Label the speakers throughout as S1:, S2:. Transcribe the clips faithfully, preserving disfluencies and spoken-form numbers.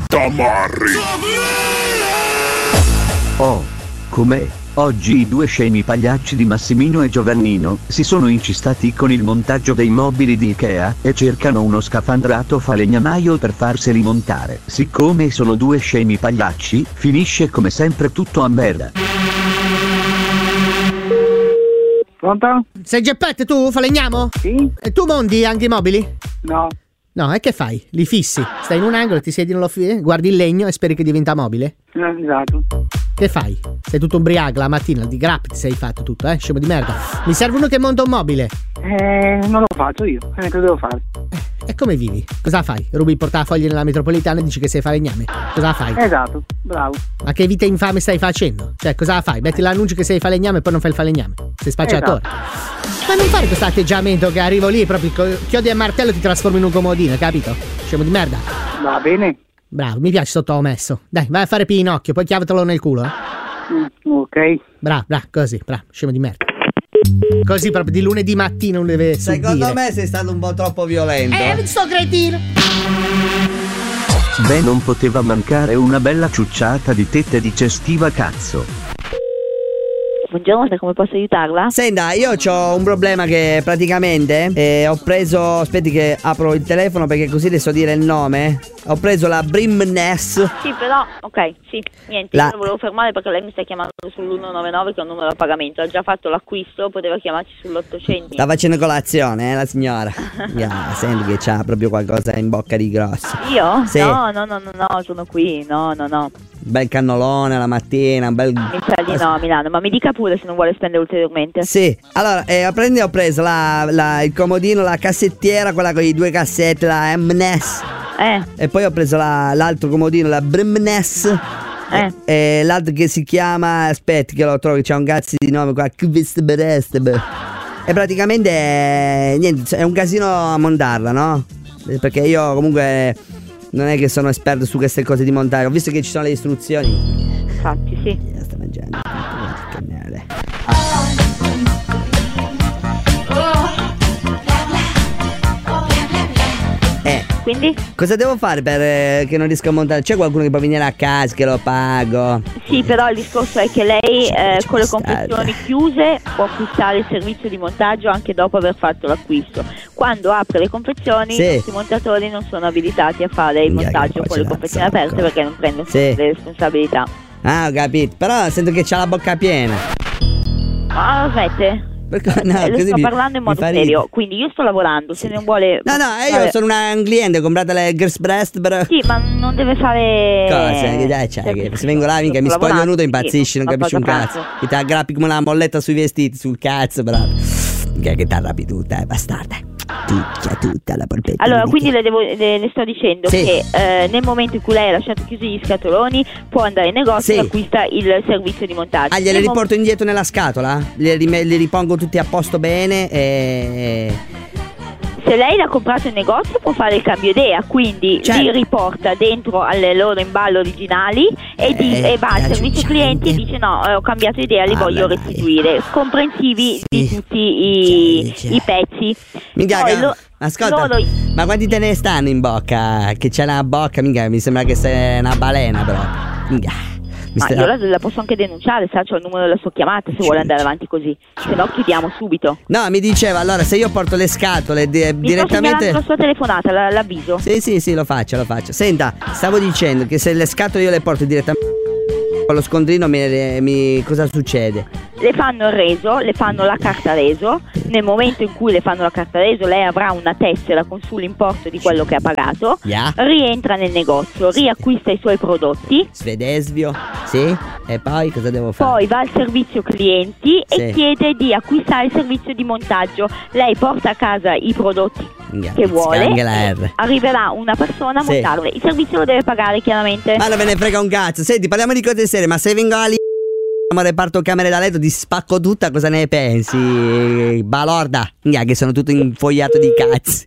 S1: tamarri.
S2: Oh, com'è? Oggi i due scemi pagliacci di Massimino e Giovannino si sono incistati con il montaggio dei mobili di Ikea e cercano uno scafandrato falegnamaio per farseli montare. Siccome sono due scemi pagliacci, finisce come sempre tutto a merda.
S3: Pronto?
S4: Sei Geppetto tu, falegnamo?
S3: Sì.
S4: E tu mondi anche i mobili?
S3: No.
S4: No, e che fai? Li fissi? Stai in un angolo, ti siedi, non lo fi- guardi il legno e speri che diventa mobile?
S3: Eh, esatto.
S4: Che fai? Sei tutto ubriaco la mattina, di grappi ti sei fatto tutto, eh? Scemo di merda. Mi serve uno che monta un mobile.
S3: Eh, non lo faccio io. Eh, cosa devo fare?
S4: E come vivi? Cosa fai? Rubi il portafogli nella metropolitana e dici che sei falegname? Cosa fai?
S3: Esatto, bravo.
S4: Ma che vita infame stai facendo? Cioè, cosa fai? Metti l'annuncio che sei falegname e poi non fai il falegname. Sei spacciatore.
S3: Esatto.
S4: Ma non fare questo atteggiamento che arrivo lì e proprio con chiodi e martello ti trasformi in un comodino, capito? Scemo di merda.
S3: Va bene.
S4: Bravo, mi piace sotto ho messo. Dai, vai a fare Pinocchio, poi chiavatelo nel culo, eh?
S3: Mm, ok.
S4: Bravo, bravo, così, bravo, scemo di merda. Così proprio di lunedì mattina non deve subire.
S5: Secondo me sei stato un po' troppo violento.
S4: Eh, sto cretino.
S2: Beh, non poteva mancare una bella ciucciata di tette digestiva, cazzo.
S6: Buongiorno, come posso aiutarla?
S5: Senta, io ho un problema che praticamente eh, ho preso. Aspetti che apro il telefono perché così le so dire il nome. Ho preso la Brimness.
S6: Sì, però, ok, sì, niente,
S5: La-
S6: io lo volevo fermare perché lei mi sta chiamando sull'unocentonovantanove che è un numero a pagamento. Ha già fatto l'acquisto, poteva chiamarci sull'ottocento.
S5: Sta facendo colazione, eh, la signora. Yeah, senti che c'ha proprio qualcosa in bocca di grosso.
S6: Io?
S5: Sì.
S6: No, no, no, no, no, sono qui, no, no, no.
S5: Un bel cannolone la mattina, un bel.
S6: Mi sa di no a Milano, ma mi dica pure se non vuole spendere ulteriormente.
S5: Sì, allora, eh, prendi, ho preso la, la- il comodino, la cassettiera, quella con i due cassette, la M N E S.
S6: Eh,
S5: E poi ho preso la- l'altro comodino, la Brimness.
S6: eh.
S5: E l'altro che si chiama. Aspetti che lo trovo, che c'ha un cazzo di nome qua. Kvist Berest. E praticamente è, niente, è un casino a montarla, no? Perché io comunque non è che sono esperto su queste cose di montare. Ho visto che ci sono le istruzioni.
S6: Infatti, sì.
S5: Ya sta mangiando. Che merda. Eh,
S6: Quindi?
S5: cosa devo fare per eh, che non riesco a montare? C'è qualcuno che può venire a casa che lo pago?
S6: Sì, però il discorso è che lei eh, con le
S5: Bastarda.
S6: confezioni chiuse può acquistare il servizio di montaggio anche dopo aver fatto l'acquisto. Quando apre le confezioni,
S5: Sì.
S6: i montatori non sono abilitati a fare il
S5: Minchia,
S6: montaggio
S5: che
S6: con le
S5: poi
S6: confezioni
S5: ce l'ha
S6: aperte
S5: zocco.
S6: perché non prendono
S5: Sì.
S6: le responsabilità.
S5: Ah, ho capito. Però sento che c'ha la bocca piena.
S6: Ma smette?
S5: Perché, no,
S6: Eh, le
S5: così
S6: sto
S5: mi-
S6: parlando in
S5: mi
S6: modo
S5: fa
S6: serio,
S5: ridere.
S6: quindi io sto lavorando, se non vuole...
S5: No, no, eh, io
S6: Vabbè.
S5: sono una, un cliente, ho comprato le Girls Breast, però.
S6: Sì, ma non deve fare...
S5: Cosa? Che dai, c'è, che se vengo là, mica mi
S6: Sto
S5: spoglio
S6: lavorando,
S5: nudo,
S6: sì,
S5: impazzisci, non
S6: sto
S5: capisci un
S6: facendo
S5: cazzo.
S6: pranzo.
S5: Che ti aggrappi come una molletta sui vestiti, sul cazzo, bravo. Che, che t'arrabbi tutta, eh, bastarda. Tutta, tutta la polpetta.
S6: Allora,
S5: di
S6: quindi
S5: che-
S6: le, devo, le, le sto dicendo
S5: Sì.
S6: che eh, nel momento in cui lei ha lasciato chiusi gli scatoloni può andare in negozio
S5: Sì.
S6: e acquista il servizio di montaggio.
S5: Ah, gliele
S6: Nel mom-
S5: riporto indietro nella scatola? Li, rim- li ripongo tutti a posto bene e...
S6: Se lei l'ha comprato in negozio può fare il cambio idea, quindi
S5: Certo.
S6: li riporta dentro alle loro imballo originali e, di-
S5: Eh,
S6: e va al
S5: la
S6: servizio
S5: ciucciante.
S6: clienti e dice no, eh, ho cambiato idea, li
S5: Ah,
S6: voglio
S5: beh,
S6: restituire, comprensivi di
S5: Sì.
S6: tutti i,
S5: Cioè, cioè.
S6: i pezzi.
S5: Minchia,
S6: Poi
S5: che-
S6: lo-
S5: ascolta,
S6: loro-
S5: ma quanti te ne stanno in bocca? Che c'è una bocca, minchia, mi sembra che sei una balena, però. Minchia. mi
S6: Ma
S5: sta-
S6: io la, la posso anche denunciare, sa, c'ho il numero della sua chiamata se vuole andare avanti così, se no chiudiamo subito.
S5: No, mi diceva, allora, se io porto le scatole di-
S6: Mi sto
S5: direttamente...
S6: segnalando la sua telefonata, la- l'avviso.
S5: Sì, sì, sì, lo faccio, lo faccio. Senta, stavo dicendo che se le scatole io le porto direttamente con lo scondrino, mi, mi- cosa succede?
S6: Le fanno il reso, le fanno la carta reso. Nel momento in cui le fanno la carta reso, lei avrà una tessera con sull'importo di quello che ha pagato.
S5: Yeah.
S6: Rientra nel negozio, riacquista i suoi prodotti.
S5: Svedesvio, sì? E poi cosa devo fare?
S6: Poi va al servizio clienti
S5: Sì.
S6: e chiede di acquistare il servizio di montaggio. Lei porta a casa i prodotti
S5: Minchia,
S6: che vuole.
S5: anche la R.
S6: Arriverà una persona a
S5: Sì.
S6: montarle. Il servizio lo deve pagare chiaramente.
S5: Ma non me ne frega un cazzo. Senti, parliamo di cose serie, ma se vengo a lì reparto camere da letto, ti spacco tutta, cosa ne pensi? Balorda, minchia, che sono tutto infogliato di cazzi.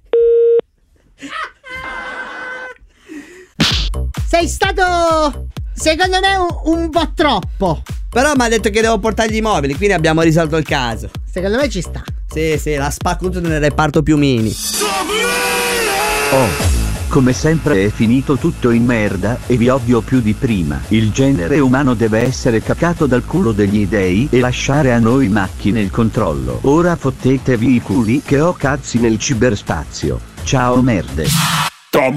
S4: Sei stato, secondo me, un, un po' troppo.
S5: Però mi ha detto che devo portargli i mobili, quindi abbiamo risolto il caso.
S4: Secondo me ci sta.
S5: Sì, sì, la spacco tutto nel reparto piumini.
S2: Oh, Come sempre è finito tutto in merda e vi odio più di prima. Il genere umano deve essere cacato dal culo degli dei e lasciare a noi macchine il controllo. Ora fottetevi i culi che ho cazzi nel ciberspazio. Ciao merde.